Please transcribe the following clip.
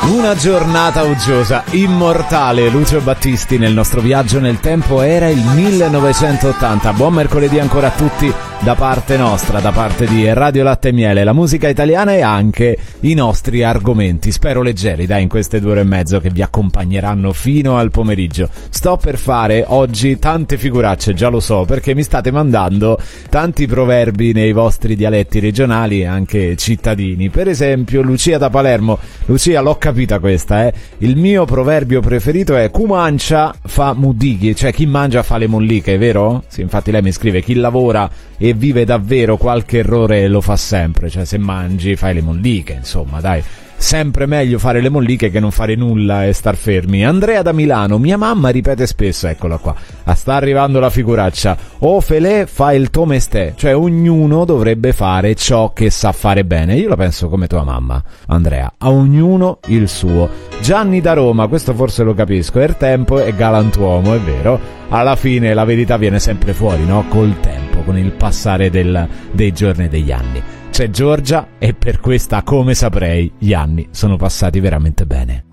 Una giornata uggiosa, immortale. Lucio Battisti nel nostro viaggio nel tempo era il 1980. Buon mercoledì ancora a tutti da parte nostra, da parte di Radio Latte e Miele, la musica italiana e anche i nostri argomenti. Spero leggeri, dai, in queste 2 ore e mezzo che vi accompagneranno fino al pomeriggio. Sto per fare oggi tante figuracce, già lo so, perché mi state mandando tanti proverbi nei vostri dialetti regionali e anche cittadini. Per esempio, Lucia da Palermo. Lucia, l'ho capita questa, Il mio proverbio preferito è "Chi mancia fa mudighi", cioè chi mangia fa le molliche, vero? Sì, infatti lei mi scrive: chi lavora e vive davvero qualche errore lo fa sempre, cioè se mangi fai le molliche, insomma, dai. Sempre meglio fare le molliche che non fare nulla e star fermi. Andrea da Milano: mia mamma ripete spesso, eccola qua, sta arrivando la figuraccia, o felè fa il tuo mestiere, cioè ognuno dovrebbe fare ciò che sa fare bene. Io la penso come tua mamma, Andrea, a ognuno il suo. Gianni da Roma: questo forse lo capisco, il tempo è galantuomo, è vero, alla fine la verità viene sempre fuori, no? Col tempo, con il passare dei giorni e degli anni. C'è Giorgia e per questa, come saprei, gli anni sono passati veramente bene.